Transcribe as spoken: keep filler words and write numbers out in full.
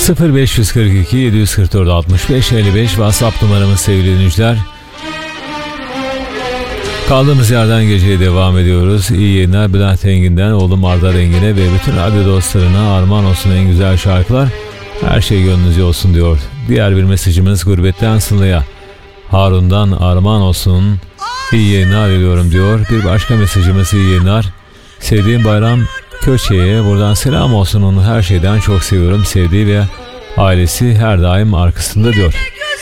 sıfır beş kırk iki yedi kırk dört altmış beş elli beş WhatsApp numaramız sevgili dinleyiciler. Kaldığımız yerden geceye devam ediyoruz. İyi yayınlar. Bülent Engin'den oğlum Arda Engin'e ve bütün radyo dostlarına armağan olsun en güzel şarkılar. Her şey gönlünüzce olsun diyor. Diğer bir mesajımız Gurbetten Sınırlı'ya. Harun'dan armağan olsun. İyi yayınlar ediyorum diyor. Bir başka mesajımız iyi yayınlar. Sevdiğim Bayram Köçe'ye buradan selam olsun, onu her şeyden çok seviyorum. Sevdiği ve ailesi her daim arkasında diyor.